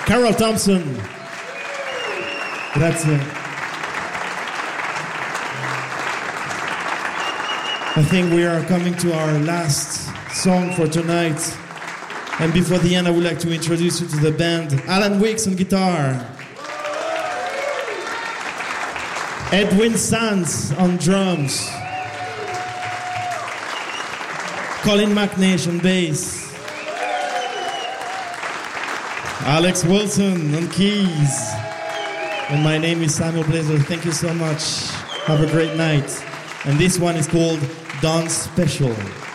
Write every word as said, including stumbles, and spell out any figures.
Carol Thompson. Grazie. I think we are coming to our last song for tonight. And before the end, I would like to introduce you to the band. Alan Wicks on guitar. Edwin Sands on drums. Colin McNeish on bass. Alex Wilson on keys. And my name is Samuel Blazer. Thank you so much. Have a great night. And this one is called Dawn Special.